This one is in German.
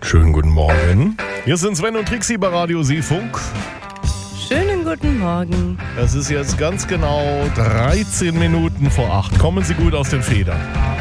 Schönen guten Morgen. Hier sind Sven und Trixi bei Radio Seefunk. Schönen guten Morgen. Es ist jetzt ganz genau 13 Minuten vor 8. Kommen Sie gut aus den Federn.